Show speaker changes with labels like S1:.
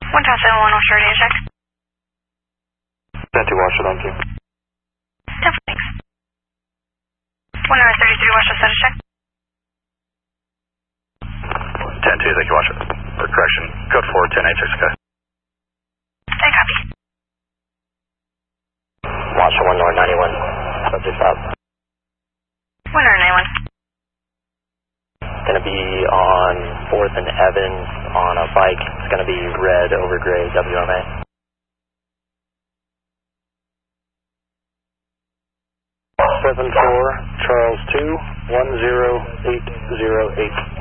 S1: 1 Town 7-1, I'll sure check.
S2: 10-2, Washer, thank you.
S1: 10-4, thanks. 133, Washer, status check.
S2: 10-2, thank you, Washer. For correction, code 4, 10-8, 6, okay.
S1: I copy.
S2: Washer 1 North 91, subject south.
S1: 1 North 91.
S2: Going to be on 4th and Evans on a bike. It's going to be red over gray WMA. 7-4, Charles 2, 10808.